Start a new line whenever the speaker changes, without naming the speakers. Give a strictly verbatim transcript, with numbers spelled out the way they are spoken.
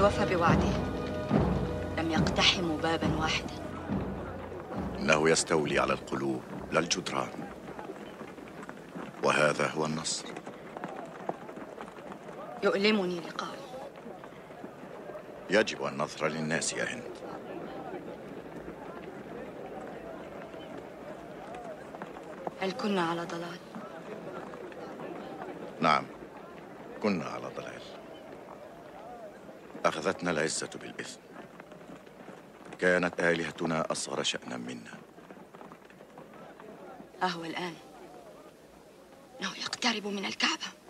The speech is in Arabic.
وفى بوعده، لم يقتحموا بابا واحدا.
إنه يستولي على القلوب لا الجدران، وهذا هو النصر.
يؤلمني لقاؤه.
يجب أن نظهر للناس يا هند.
هل كنا على ضلال؟
نعم، كنا على ضلال. أخذتنا العزة بالإثم. كانت آلهتنا أصغر شأنا منا.
أهو الآن إنه يقترب من الكعبة.